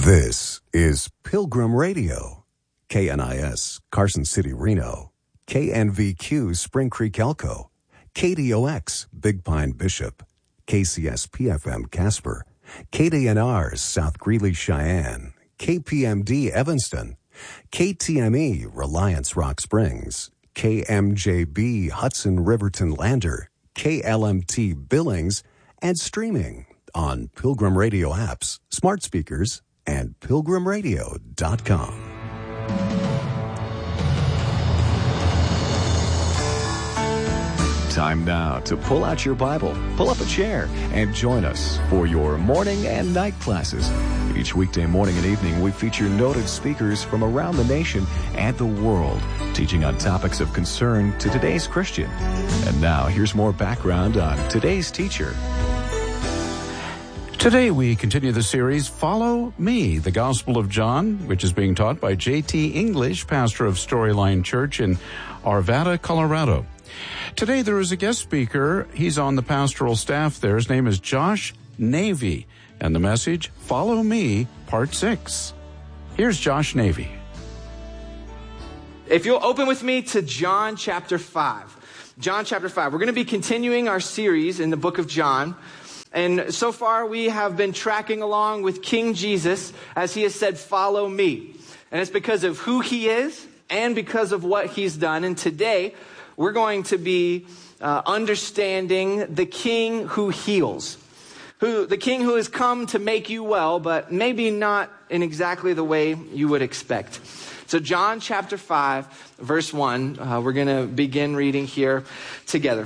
This is Pilgrim Radio, KNIS, Carson City, Reno, KNVQ, Spring Creek, Elko, KDOX, Big Pine, Bishop, KCSP-FM, Casper, KDNR, South Greeley, Cheyenne, KPMD, Evanston, KTME, Reliance, Rock Springs, KMJB, Hudson, Riverton, Lander, KLMT, Billings, and streaming on Pilgrim Radio apps, smart speakers, and pilgrimradio.com. Time now to pull out your Bible, pull up a chair, and join us for your morning and night classes. Each weekday morning and evening, we feature noted speakers from around the nation and the world, teaching on topics of concern to today's Christian. And now, here's more background on today's teacher. Today we continue the series, Follow Me, the Gospel of John, which is being taught by J.T. English, pastor of Storyline Church in Arvada, Colorado. Today there is a guest speaker. He's on the pastoral staff there. His name is Josh Navy. And the message, Follow Me, Part 6. Here's Josh Navy. If you'll open with me to John chapter 5. John chapter 5. We're going to be continuing our series in the book of John. And so far we have been tracking along with King Jesus as he has said, follow me. And it's because of who he is and because of what he's done. And today we're going to be understanding the King who heals. The King who has come to make you well, but maybe not in exactly the way you would expect. So John chapter 5, verse 1, we're going to begin reading here together.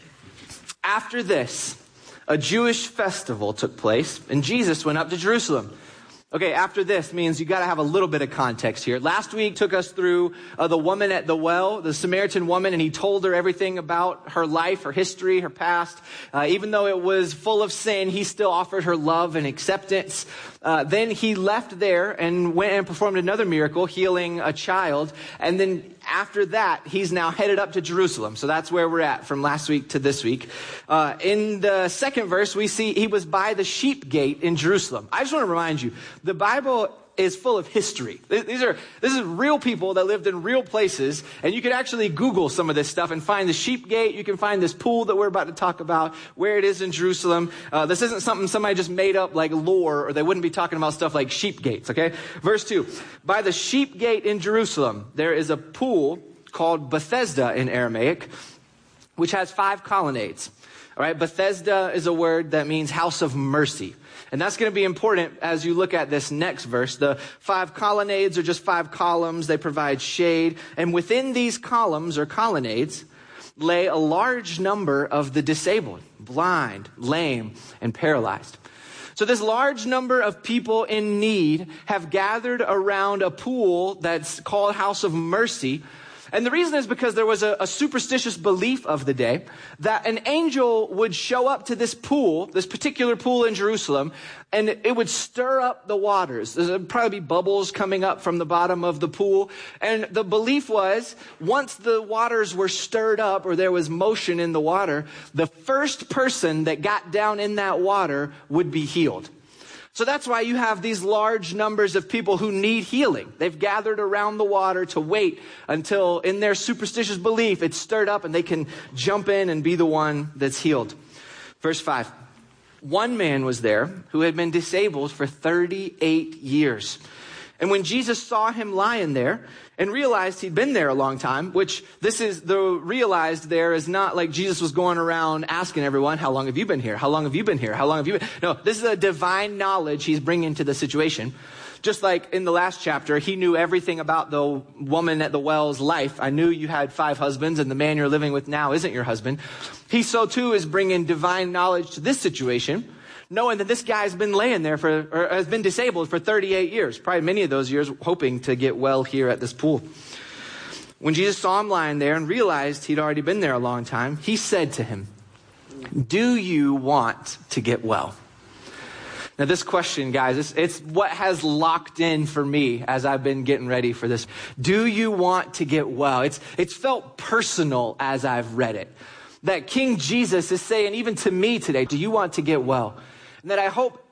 After this, a Jewish festival took place, and Jesus went up to Jerusalem. Okay, after this means you got to have a little bit of context here. Last week took us through the woman at the well, the Samaritan woman, and he told her everything about her life, her history, her past. Even though it was full of sin, he still offered her love and acceptance. Then he left there and went and performed another miracle, healing a child. And then after that, he's now headed up to Jerusalem. So that's where we're at from last week to this week. In the second verse, we see he was by the sheep gate in Jerusalem. I just want to remind you, the Bible is full of history. This is real people that lived in real places, and you can actually Google some of this stuff and find the sheep gate. You can find this pool that we're about to talk about, where it is in Jerusalem. This isn't something somebody just made up like lore, or they wouldn't be talking about stuff like sheep gates, okay? Verse 2, by the sheep gate in Jerusalem, there is a pool called Bethesda in Aramaic, which has 5 colonnades. All right, Bethesda is a word that means house of mercy. And that's going to be important as you look at this next verse. The 5 colonnades are just 5 columns. They provide shade. And within these columns or colonnades lay a large number of the disabled, blind, lame, and paralyzed. So this large number of people in need have gathered around a pool that's called House of Mercy. And the reason is because there was a superstitious belief of the day that an angel would show up to this pool, this particular pool in Jerusalem, and it would stir up the waters. There'd probably be bubbles coming up from the bottom of the pool. And the belief was once the waters were stirred up or there was motion in the water, the first person that got down in that water would be healed. So that's why you have these large numbers of people who need healing. They've gathered around the water to wait until, in their superstitious belief, it's stirred up and they can jump in and be the one that's healed. Verse 5. One man was there who had been disabled for 38 years. And when Jesus saw him lying there and realized he'd been there a long time, which this is the realized there is not like Jesus was going around asking everyone, how long have you been here? How long have you been here? How long have you been? No, this is a divine knowledge he's bringing to the situation. Just like in the last chapter, he knew everything about the woman at the well's life. I knew you had 5 husbands and the man you're living with now isn't your husband. He so too is bringing divine knowledge to this situation, knowing that this guy's been laying there or has been disabled for 38 years, probably many of those years hoping to get well here at this pool. When Jesus saw him lying there and realized he'd already been there a long time, he said to him, do you want to get well? Now this question, guys, it's what has locked in for me as I've been getting ready for this. Do you want to get well? It's felt personal as I've read it. That King Jesus is saying, even to me today, do you want to get well? And that I hope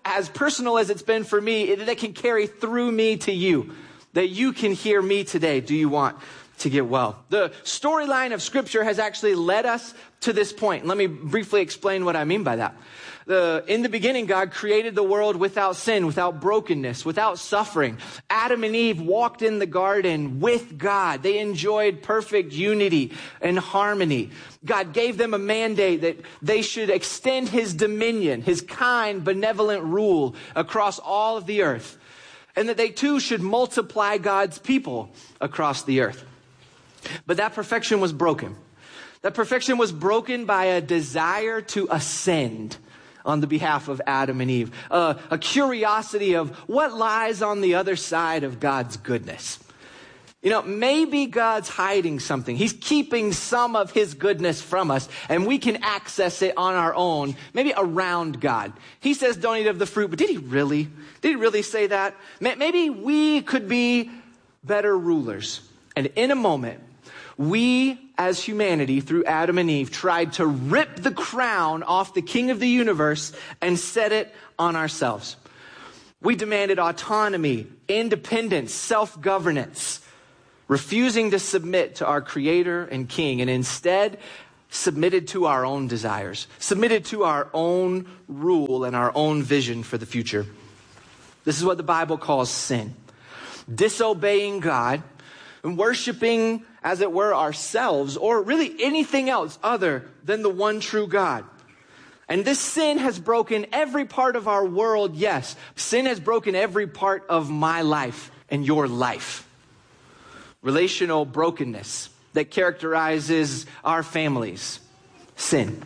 as personal as it's been for me, that can carry through me to you, that you can hear me today. Do you want to get well? The storyline of Scripture has actually led us to this point. Let me briefly explain what I mean by that. In the beginning, God created the world without sin, without brokenness, without suffering. Adam and Eve walked in the garden with God. They enjoyed perfect unity and harmony. God gave them a mandate that they should extend his dominion, his kind, benevolent rule across all of the earth, and that they too should multiply God's people across the earth. But that perfection was broken. That perfection was broken by a desire to ascend on the behalf of Adam and Eve. A curiosity of what lies on the other side of God's goodness. You know, maybe God's hiding something. He's keeping some of his goodness from us, and we can access it on our own, maybe around God. He says, don't eat of the fruit, but did he really? Did he really say that? Maybe we could be better rulers. And in a moment, we as humanity, through Adam and Eve, tried to rip the crown off the King of the universe and set it on ourselves. We demanded autonomy, independence, self-governance, refusing to submit to our Creator and King, and instead submitted to our own desires, submitted to our own rule and our own vision for the future. This is what the Bible calls sin. Disobeying God and worshiping, as it were, ourselves, or really anything else other than the one true God. And this sin has broken every part of our world, yes. Sin has broken every part of my life and your life. Relational brokenness that characterizes our families. Sin.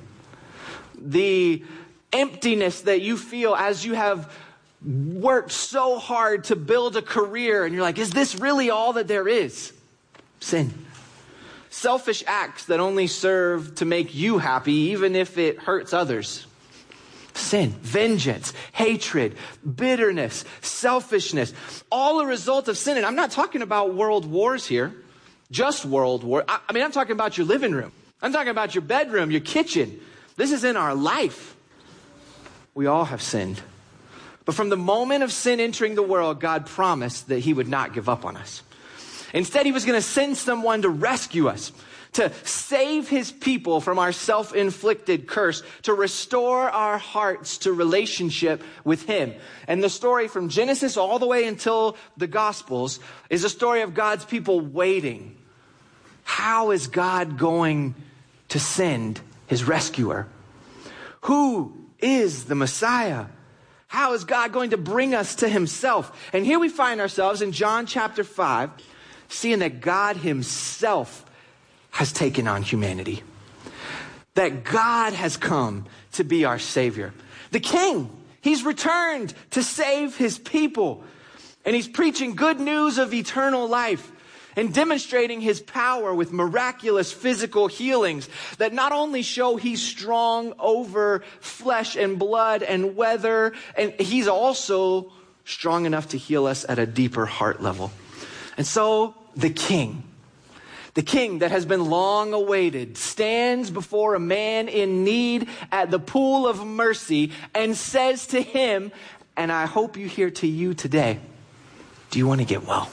The emptiness that you feel as you have worked so hard to build a career and you're like, is this really all that there is? Sin. Selfish acts that only serve to make you happy, even if it hurts others. Sin. Vengeance, hatred, bitterness, selfishness, all a result of sin. And I'm not talking about world wars here, just world war. I mean, I'm talking about your living room. I'm talking about your bedroom, your kitchen. This is in our life. We all have sinned. But from the moment of sin entering the world, God promised that he would not give up on us. Instead, he was going to send someone to rescue us, to save his people from our self-inflicted curse, to restore our hearts to relationship with him. And the story from Genesis all the way until the Gospels is a story of God's people waiting. How is God going to send his rescuer? Who is the Messiah? How is God going to bring us to himself? And here we find ourselves in John chapter 5, seeing that God himself has taken on humanity. That God has come to be our Savior. The King, he's returned to save his people. And he's preaching good news of eternal life and demonstrating his power with miraculous physical healings that not only show he's strong over flesh and blood and weather, and he's also strong enough to heal us at a deeper heart level. And so the King that has been long awaited, stands before a man in need at the pool of mercy and says to him, and I hope you hear to you today, do you want to get well?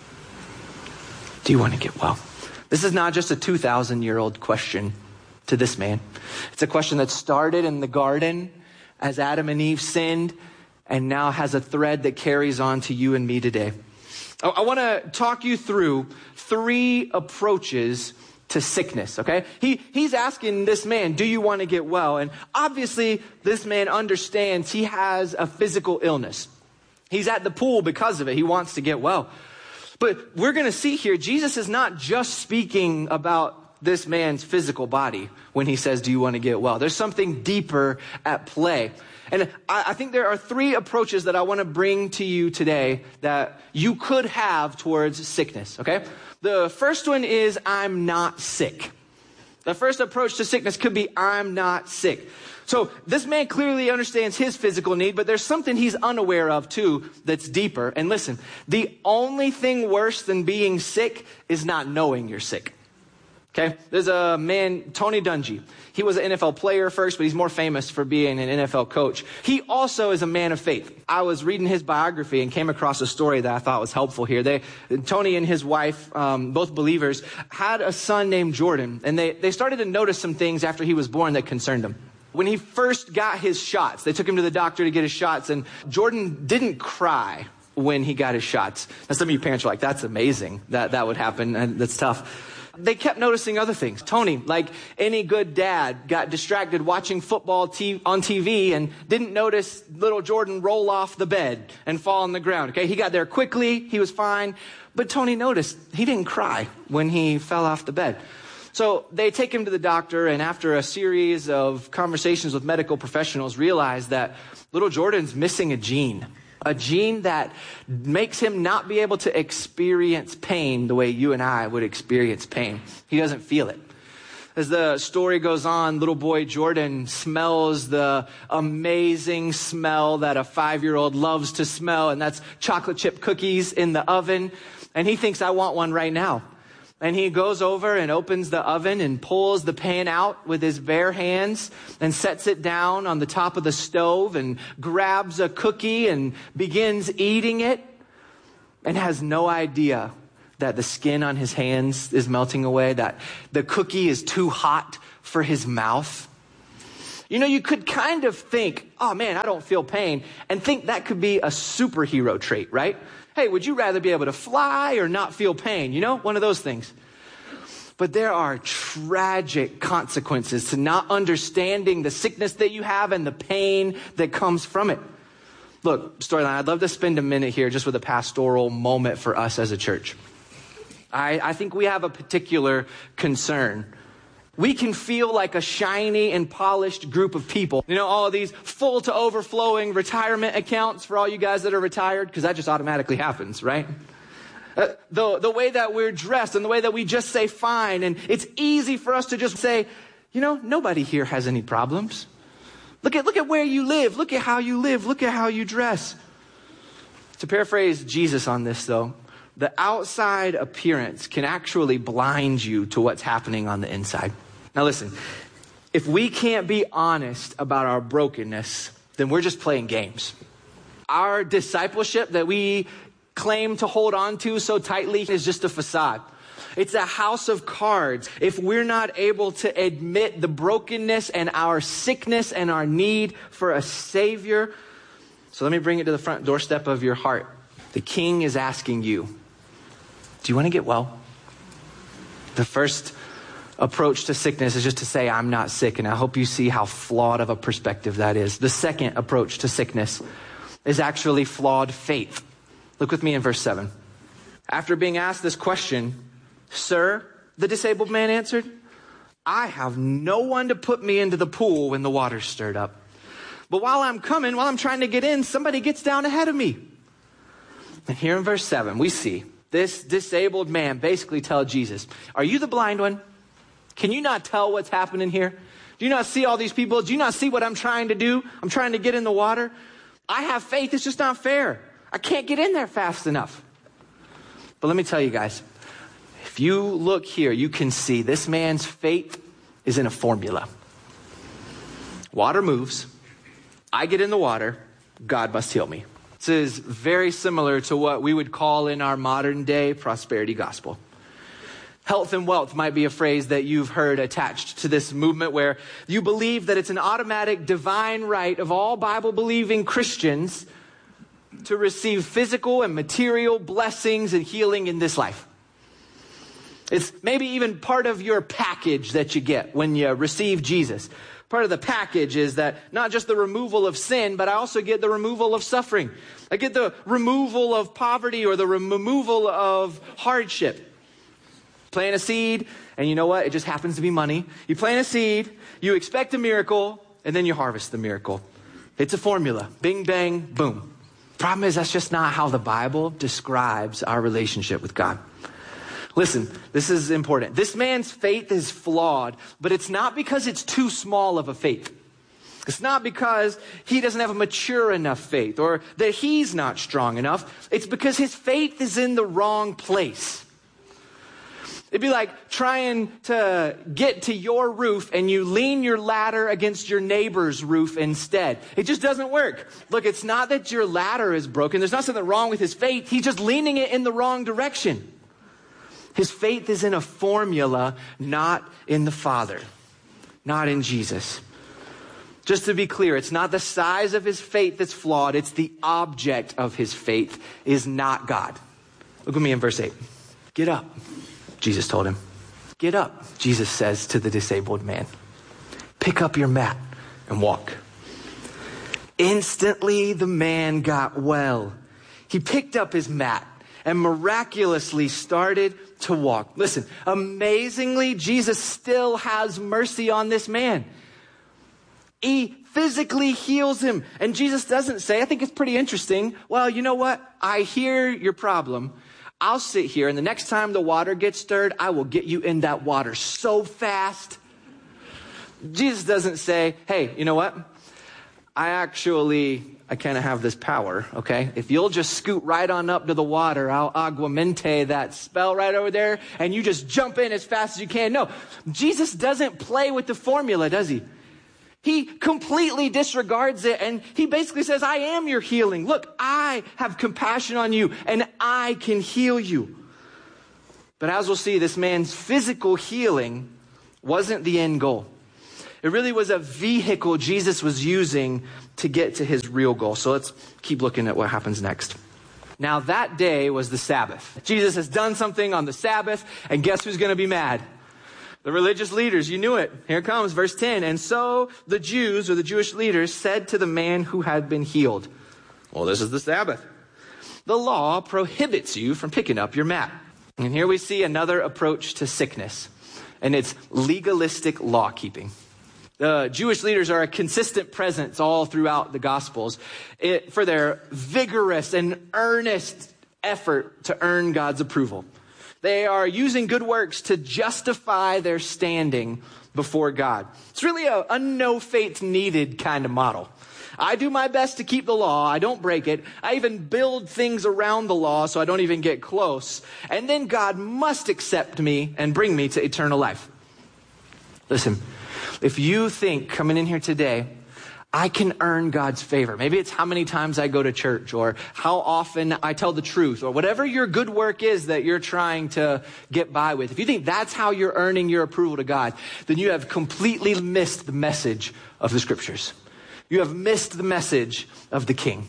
Do you want to get well? This is not just a 2,000-year-old question to this man. It's a question that started in the garden as Adam and Eve sinned and now has a thread that carries on to you and me today. I want to talk you through 3 approaches to sickness, okay? He's asking this man, do you want to get well? And obviously, this man understands he has a physical illness. He's at the pool because of it. He wants to get well. But we're going to see here, Jesus is not just speaking about this man's physical body when he says, do you want to get well? There's something deeper at play. And I think there are 3 approaches that I want to bring to you today that you could have towards sickness, okay? The first one is, I'm not sick. The first approach to sickness could be, I'm not sick. So this man clearly understands his physical need, but there's something he's unaware of too that's deeper. And listen, the only thing worse than being sick is not knowing you're sick. Okay, there's a man, Tony Dungy. He was an NFL player first, but he's more famous for being an NFL coach. He also is a man of faith. I was reading his biography and came across a story that I thought was helpful here. Tony and his wife, both believers, had a son named Jordan, and they started to notice some things after he was born that concerned them. When he first got his shots, they took him to the doctor to get his shots, and Jordan didn't cry when he got his shots. Now, some of you parents are like, that's amazing that would happen, and that's tough. They kept noticing other things. Tony, like any good dad, got distracted watching football on TV and didn't notice little Jordan roll off the bed and fall on the ground. Okay, he got there quickly. He was fine. But Tony noticed he didn't cry when he fell off the bed. So they take him to the doctor, and after a series of conversations with medical professionals, realized that little Jordan's missing a gene that makes him not be able to experience pain the way you and I would experience pain. He doesn't feel it. As the story goes on, little boy Jordan smells the amazing smell that a 5-year-old loves to smell, and that's chocolate chip cookies in the oven. And he thinks, I want one right now. And he goes over and opens the oven and pulls the pan out with his bare hands and sets it down on the top of the stove and grabs a cookie and begins eating it and has no idea that the skin on his hands is melting away, that the cookie is too hot for his mouth. You know, you could kind of think, oh man, I don't feel pain, and think that could be a superhero trait, right? Hey, would you rather be able to fly or not feel pain? You know, one of those things. But there are tragic consequences to not understanding the sickness that you have and the pain that comes from it. Look, Storyline, I'd love to spend a minute here just with a pastoral moment for us as a church. I think we have a particular concern. We can feel like a shiny and polished group of people. You know, all of these full to overflowing retirement accounts for all you guys that are retired, because that just automatically happens, right? The way that we're dressed and the way that we just say fine. And it's easy for us to just say, you know, nobody here has any problems. Look at where you live. Look at how you live. Look at how you dress. To paraphrase Jesus on this, though, the outside appearance can actually blind you to what's happening on the inside. Now listen, if we can't be honest about our brokenness, then we're just playing games. Our discipleship that we claim to hold on to so tightly is just a facade. It's a house of cards if we're not able to admit the brokenness and our sickness and our need for a Savior. So let me bring it to the front doorstep of your heart. The King is asking you, do you want to get well? The first approach to sickness is just to say, I'm not sick. And I hope you see how flawed of a perspective that is. The second approach to sickness is actually flawed faith. Look with me in verse 7. After being asked this question, Sir, the disabled man answered, I have no one to put me into the pool when the water's stirred up. But while I'm trying to get in, somebody gets down ahead of me. And here in verse 7, we see this disabled man basically tell Jesus, are you the blind one? Can you not tell what's happening here? Do you not see all these people? Do you not see what I'm trying to do? I'm trying to get in the water. I have faith. It's just not fair. I can't get in there fast enough. But let me tell you guys, if you look here, you can see this man's faith is in a formula. Water moves. I get in the water. God must heal me. This is very similar to what we would call in our modern day prosperity gospel. Health and wealth might be a phrase that you've heard attached to this movement, where you believe that it's an automatic divine right of all Bible-believing Christians to receive physical and material blessings and healing in this life. It's maybe even part of your package that you get when you receive Jesus. Part of the package is that not just the removal of sin, but I also get the removal of suffering. I get the removal of poverty or the removal of hardship. Plant a seed, and you know what? It just happens to be money. You plant a seed, you expect a miracle, and then you harvest the miracle. It's a formula. Bing, bang, boom. Problem is, that's just not how the Bible describes our relationship with God. Listen, this is important. This man's faith is flawed, but it's not because it's too small of a faith. It's not because he doesn't have a mature enough faith or that he's not strong enough. It's because his faith is in the wrong place. It'd be like trying to get to your roof and you lean your ladder against your neighbor's roof instead. It just doesn't work. Look, it's not that your ladder is broken. There's not something wrong with his faith. He's just leaning it in the wrong direction. His faith is in a formula, not in the Father, not in Jesus. Just to be clear, it's not the size of his faith that's flawed. It's the object of his faith is not God. Look at me in verse 8. Get up, Jesus told him. Get up, Jesus says to the disabled man. Pick up your mat and walk. Instantly, the man got well. He picked up his mat and miraculously started to walk. Listen, amazingly, Jesus still has mercy on this man. He physically heals him. And Jesus doesn't say, I think it's pretty interesting, well, you know what? I hear your problem. I'll sit here, and the next time the water gets stirred, I will get you in that water so fast. Jesus doesn't say, hey, you know what? I kind of have this power, okay? If you'll just scoot right on up to the water, I'll aguamente that spell right over there, and you just jump in as fast as you can. No, Jesus doesn't play with the formula, does he? He completely disregards it, and he basically says, I am your healing. Look, I have compassion on you, and I can heal you. But as we'll see, this man's physical healing wasn't the end goal. It really was a vehicle Jesus was using to get to his real goal. So let's keep looking at what happens next. Now that day was the Sabbath. Jesus has done something on the Sabbath, and guess who's going to be mad? The religious leaders, you knew it. Here it comes, verse 10. And so the Jews, or the Jewish leaders, said to the man who had been healed, well, this is the Sabbath. The law prohibits you from picking up your mat. And here we see another approach to sickness, and it's legalistic law keeping. The Jewish leaders are a consistent presence all throughout the Gospels for their vigorous and earnest effort to earn God's approval. They are using good works to justify their standing before God. It's really a no faith needed kind of model. I do my best to keep the law. I don't break it. I even build things around the law so I don't even get close. And then God must accept me and bring me to eternal life. Listen, if you think coming in here today, I can earn God's favor. Maybe it's how many times I go to church, or how often I tell the truth, or whatever your good work is that you're trying to get by with. If you think that's how you're earning your approval to God, then you have completely missed the message of the scriptures. You have missed the message of the King.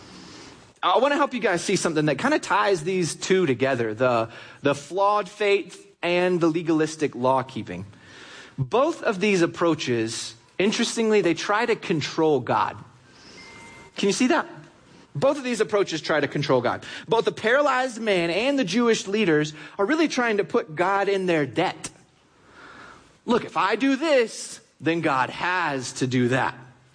I want to help you guys see something that kind of ties these two together, the flawed faith and the legalistic law keeping. Both of these approaches, interestingly, they try to control God. Can you see that? Both of these approaches try to control God. Both the paralyzed man and the Jewish leaders are really trying to put God in their debt. Look, if I do this, then God has to do that.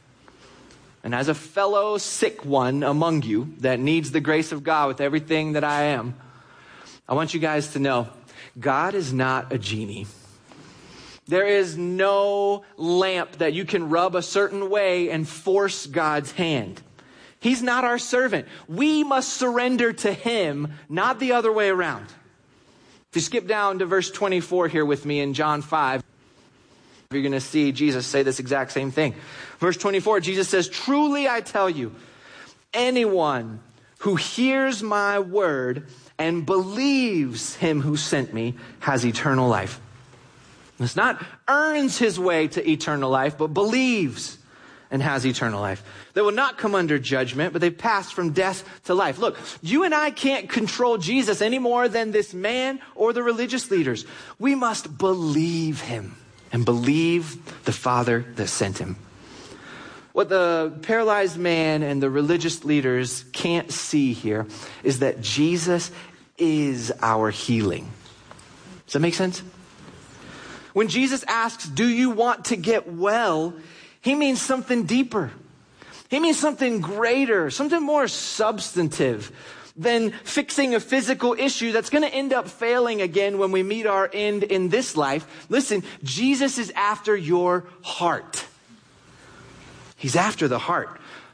And as a fellow sick one among you that needs the grace of God with everything that I am, I want you guys to know, God is not a genie. There is no lamp that you can rub a certain way and force God's hand. He's not our servant. We must surrender to him, not the other way around. If you skip down to verse 24 here with me in John 5, you're going to see Jesus say this exact same thing. Verse 24, Jesus says, truly I tell you, anyone who hears my word and believes him who sent me has eternal life. It's not earns his way to eternal life, but believes and has eternal life. They will not come under judgment, but they've passed from death to life. Look, you and I can't control Jesus any more than this man or the religious leaders. We must believe him and believe the Father that sent him. What the paralyzed man and the religious leaders can't see here is that Jesus is our healing. Does that make sense? When Jesus asks, do you want to get well? He means something deeper. He means something greater, something more substantive than fixing a physical issue that's going to end up failing again when we meet our end in this life. Listen, Jesus is after your heart. He's after the heart.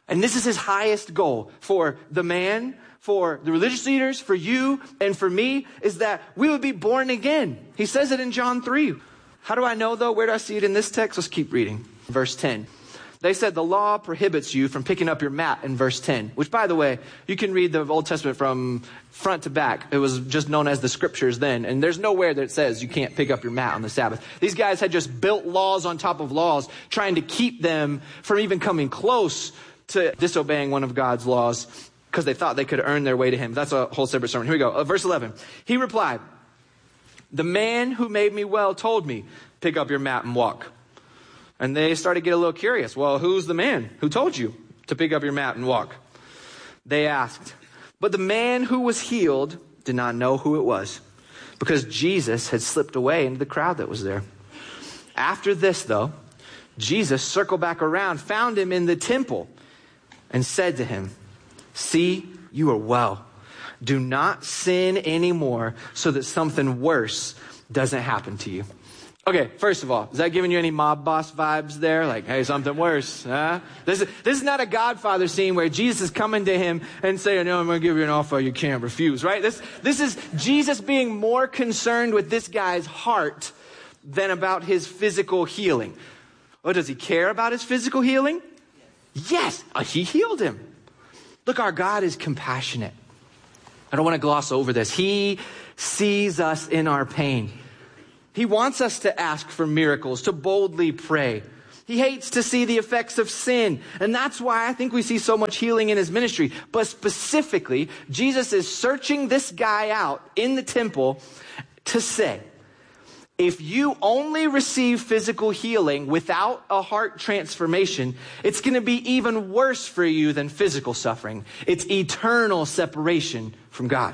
And this is his highest goal for the man, for the religious leaders, for you, and for me, is that we would be born again. He says it in John 3. How do I know, though? Where do I see it in this text? Let's keep reading. Verse 10. They said the law prohibits you from picking up your mat in verse 10, which, by the way, you can read the Old Testament from front to back. It was just known as the scriptures then, and there's nowhere that it says you can't pick up your mat on the Sabbath. These guys had just built laws on top of laws, trying to keep them from even coming close to disobeying one of God's laws because they thought they could earn their way to him. That's a whole separate sermon. Here we go. Verse 11. He replied, the man who made me well told me, pick up your mat and walk. And they started to get a little curious. Well, who's the man who told you to pick up your mat and walk? They asked. But the man who was healed did not know who it was, because Jesus had slipped away into the crowd that was there. After this, though, Jesus circled back around, found him in the temple, and said to him, see, you are well. Do not sin anymore so that something worse doesn't happen to you. Okay, first of all, is that giving you any mob boss vibes there? Like, hey, something worse, huh? This is not a Godfather scene where Jesus is coming to him and saying, no, I'm going to give you an offer you can't refuse, right? This is Jesus being more concerned with this guy's heart than about his physical healing. Oh, does he care about his physical healing? Yes, he healed him. Look, our God is compassionate. I don't want to gloss over this. He sees us in our pain. He wants us to ask for miracles, to boldly pray. He hates to see the effects of sin. And that's why I think we see so much healing in his ministry. But specifically, Jesus is searching this guy out in the temple to say, if you only receive physical healing without a heart transformation, it's going to be even worse for you than physical suffering. It's eternal separation from God.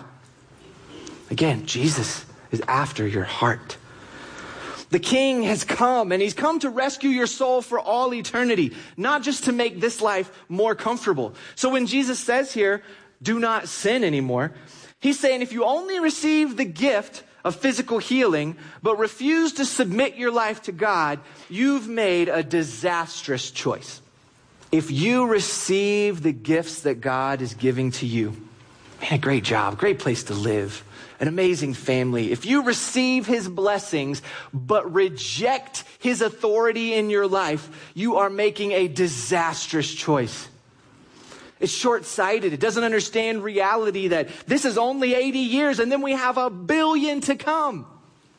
Again, Jesus is after your heart. The King has come, and he's come to rescue your soul for all eternity, not just to make this life more comfortable. So when Jesus says here, do not sin anymore, he's saying if you only receive the gift of physical healing, but refuse to submit your life to God, you've made a disastrous choice. If you receive the gifts that God is giving to you, man, a great job, great place to live, an amazing family. If you receive his blessings, but reject his authority in your life, you are making a disastrous choice. It's short-sighted. It doesn't understand reality that this is only 80 years and then we have 1 billion to come.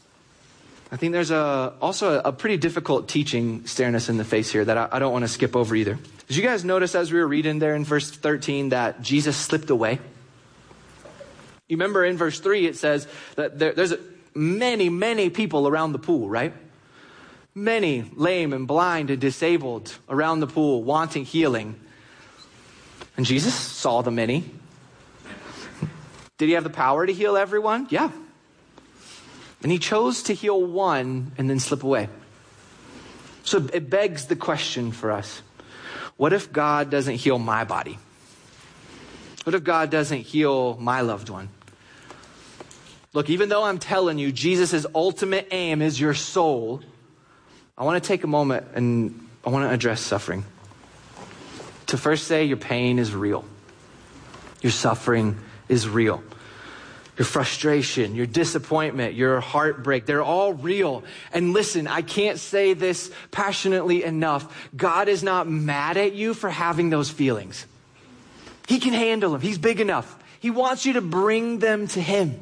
I think there's also a pretty difficult teaching staring us in the face here that I don't want to skip over either. Did you guys notice as we were reading there in verse 13 that Jesus slipped away? You remember in verse 3 it says that there's many, many people around the pool, right? Many lame and blind and disabled around the pool wanting healing. And Jesus saw the many. Did he have the power to heal everyone? Yeah. And he chose to heal one and then slip away. So it begs the question for us. What if God doesn't heal my body? What if God doesn't heal my loved one? Look, even though I'm telling you Jesus' ultimate aim is your soul, I want to take a moment and I want to address suffering. To first say your pain is real. Your suffering is real. Your frustration, your disappointment, your heartbreak, they're all real. And listen, I can't say this passionately enough. God is not mad at you for having those feelings. He can handle them. He's big enough. He wants you to bring them to him.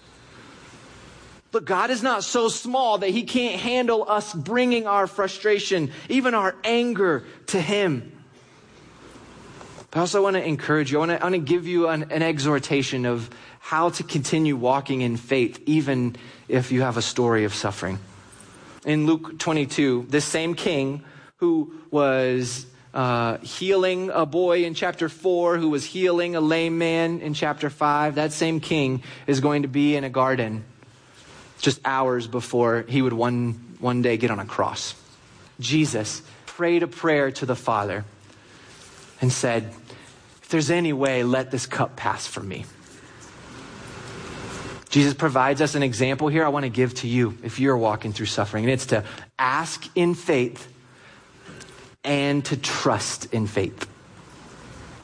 Look, God is not so small that he can't handle us bringing our frustration, even our anger, to him. But I also want to encourage you. I want to give you an exhortation of how to continue walking in faith, even if you have a story of suffering. In Luke 22, this same king who was healing a boy in chapter 4, who was healing a lame man in chapter 5, that same king is going to be in a garden just hours before he would one day get on a cross. Jesus prayed a prayer to the Father and said, if there's any way, let this cup pass from me. Jesus provides us an example here I want to give to you if you're walking through suffering. And it's to ask in faith and to trust in faith.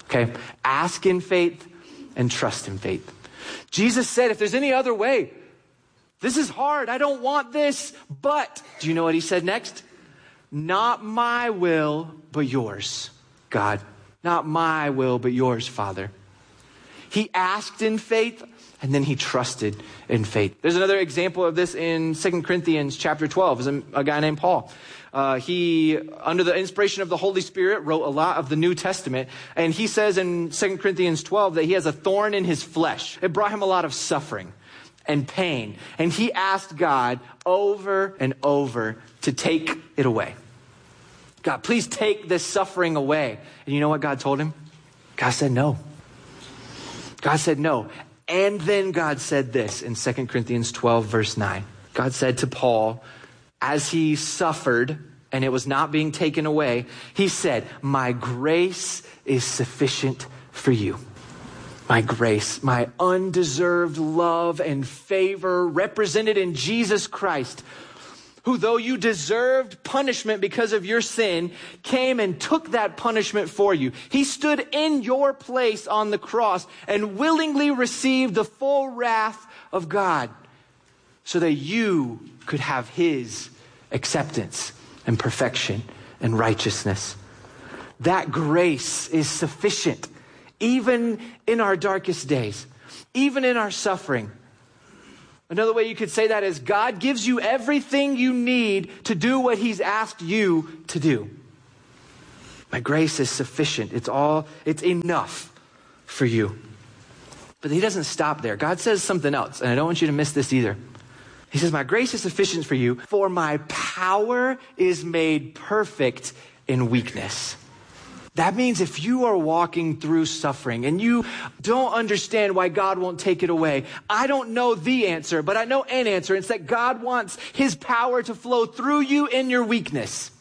Okay? Ask in faith and trust in faith. Jesus said, if there's any other way, this is hard. I don't want this. But do you know what he said next? Not my will, but yours, God. Not my will, but yours, Father. He asked in faith, and then he trusted in faith. There's another example of this in 2 Corinthians chapter 12. There's a guy named Paul. He, under the inspiration of the Holy Spirit, wrote a lot of the New Testament. And he says in 2 Corinthians 12 that he has a thorn in his flesh. It brought him a lot of suffering and pain. And he asked God over and over to take it away. God, please take this suffering away. And you know what God told him? God said no. God said no. And then God said this in 2 Corinthians 12, verse 9. God said to Paul, as he suffered and it was not being taken away, he said, my grace is sufficient for you. My grace, my undeserved love and favor represented in Jesus Christ, who though you deserved punishment because of your sin, came and took that punishment for you. He stood in your place on the cross and willingly received the full wrath of God so that you could have his acceptance and perfection and righteousness. That grace is sufficient, even in our darkest days, even in our suffering. Another way you could say that is God gives you everything you need to do what he's asked you to do. My grace is sufficient. It's enough for you. But he doesn't stop there. God says something else, and I don't want you to miss this either. He says, my grace is sufficient for you, for my power is made perfect in weakness. That means if you are walking through suffering and you don't understand why God won't take it away, I don't know the answer, but I know an answer. It's that God wants his power to flow through you in your weakness.